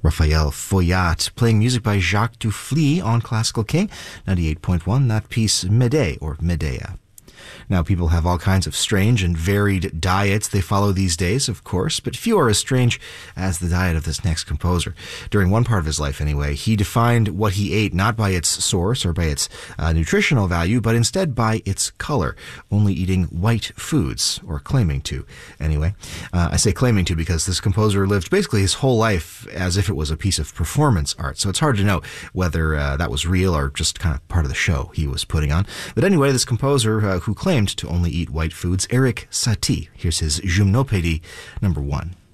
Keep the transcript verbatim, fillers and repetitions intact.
Raphael Foyat, playing music by Jacques Duflis on Classical King ninety-eight point one, that piece Medea, or Medea. Now, people have all kinds of strange and varied diets they follow these days, of course, but few are as strange as the diet of this next composer. During one part of his life, anyway, he defined what he ate not by its source or by its uh, nutritional value, but instead by its color, only eating white foods, or claiming to, anyway. Uh, I say claiming to because this composer lived basically his whole life as if it was a piece of performance art, so it's hard to know whether uh, that was real or just kind of part of the show he was putting on. But anyway, this composer uh, who claimed to only eat white foods, Erik Satie. Here's his Gymnopédie number one.